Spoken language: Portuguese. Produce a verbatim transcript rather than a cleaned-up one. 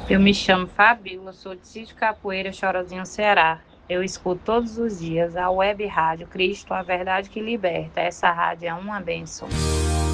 Eu me chamo Fabíola, sou de Sítio Capoeira, Chorozinho, Ceará. Eu escuto todos os dias a web rádio Cristo, a verdade que liberta. Essa rádio é uma bênção.